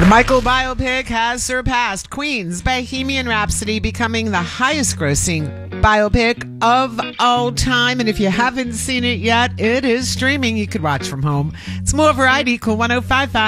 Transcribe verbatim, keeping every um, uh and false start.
The Michael biopic has surpassed Queen's Bohemian Rhapsody, becoming the highest grossing biopic of all time. And if you haven't seen it yet, it is streaming. You could watch from home. It's more variety. Cool one oh five five.